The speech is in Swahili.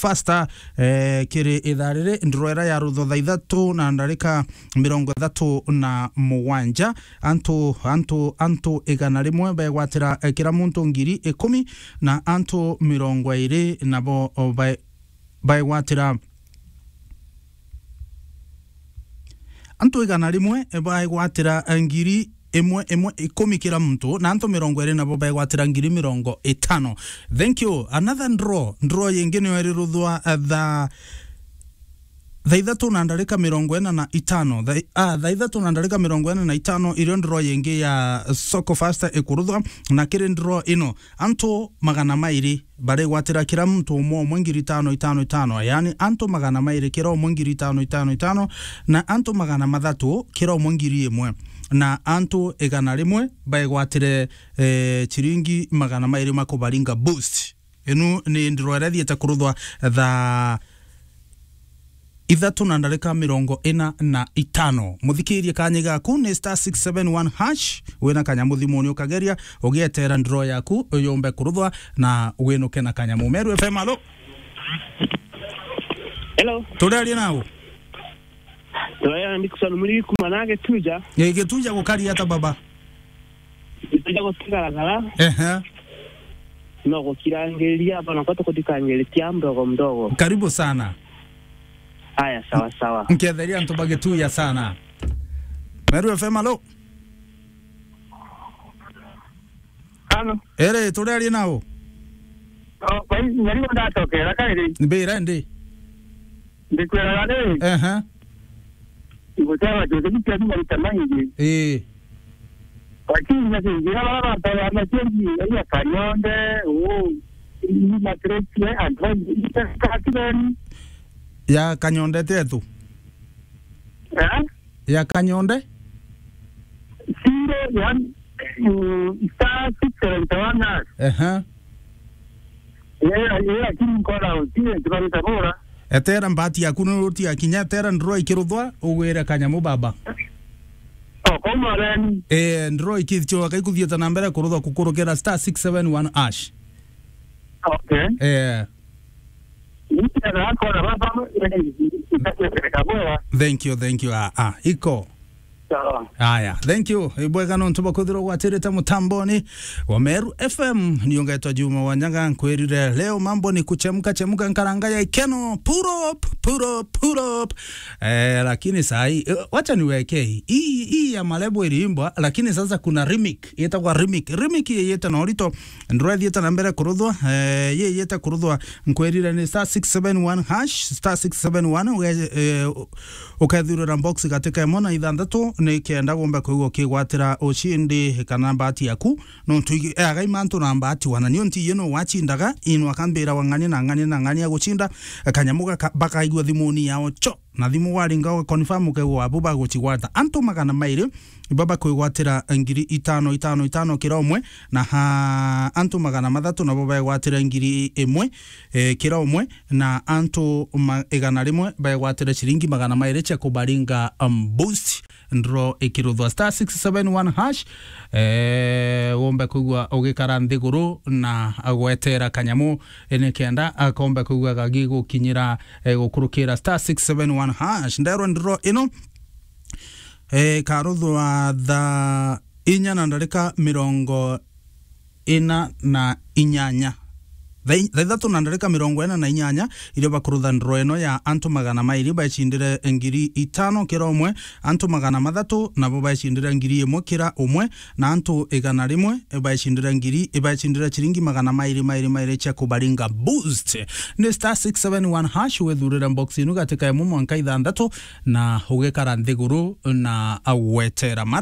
faster kiri itharire ndroera ya rutho ithatu na ndarika 37 antu igana rimwe begwatira kira muntu ngiri 10 na antu 20 nabo begwatira antu igana rimwe begwatira ngiri emwe 10 kila mtu na anto 20 nabo begwatira ngiri 50. Thank you. Another draw yengine yari ruthwa the ithatu na ndarika 45 the ithatu na ndarika 45 irion draw yenge ya soko faster ekuruthwa na kiri draw ino anto magana mairi bare gwatira kira mtu umwe ngiri 555 yani anto magana mairi kira umwe ngiri 555 na anto magana mathatu kira umwe ngiri 1 na antu igana rimwe baigwatire chiringi magana mairi makubaringa boost enu ni ndiro thiete kuruthwa tha ithatu na ndarika 45 muthikirie kanya gaku ni *671 hash wena kanya muthimoni ukageria ugietera ndiro yaku uyombe kuruthwa na winuke na kanya Meru FM. Alo hello tudali nawo Toya ndikusana muri kumanage tuja. Yege tuja gukari hata baba. Tuja kusikala. No kukirangelia hapa napata kutikangeletia mdogo. Karibu sana. Haya sawa. Nkedheria ntobage tuya sana. Meru FM. Alo. Halo. Ere tudali nawo. Kwa hiyo ndio ndatokera kairi. Mbira ndi. Ndikwera nani? Ibutawa jote mtu malitamahije lakini ndio baba baba majengi ya Kanyonde ni matreki advance ya Kanyonde tetu ya Kanyonde sinde yan sta 671 ya kimkola utie tunatabora etera mbati yaku nuruti akinya tera ndro ikiruthwa ugwira kanyamu baba koma rani ndro ikithio akaikuthieta na mbere kuruthwa kukurukira *671 hash. Okay thank you iko Aya, thank you. Ibwega no ntuba kuthiro gwatirita mutamboni wa Meru FM niongetwa Juma Wanyaga nkwirire leo mambo ni kuchemka nkaranga ya ikeno pull up lakini sai wacha niweke hii ya malebo iliimbwa lakini sasa kuna remix yetagwa remix yeta na orito ndrothi yeta na mbere kuruthwa yeta kuruthwa nkwirire ni *671 hash *671 ukathurira box katika mona ithandatu ni kenda gomba kuigwo kigwatira ushindi kana mbati yaku no tuigi agai mantu na mbati wana ni onti yeno wachindaga inu akambira wangani na ngani ya guchinda kanyamuga bakaigwa thimuni yao cho na thimu waringa confirm kego abuba guchigwata anto magana mairi baba kuigwatira ngiri 5 kira umwe na anto magana mathatu na baba igwatira ngiri 1 kira umwe na anto igana rimwe baigwatira shiringi magana mairi cha kubaringa boost ndro ikiruthwa *671 hash wombe kugwa ugikara nthiguru na agwetera kanyamu ene kenda akombe kugwa gagigo kinyira gukurukira *671 hash ndero ndro ino karuthwa tha inya na ndarika 48 Thithatu na ndarika 48 irio bakurutha ndro eno ya antu magana mairi bachindire ngiri 5 kira umwe antu magana mathatu nabo bachindire ngiri 1 kira umwe na antu igana rimwe bachindire ngiri bachindire chiringi magana mairi cha kubaringa boost ni *671 hash wethurira box inu gatika emu mwanka ithandatu na ugekara nthiguru na awetera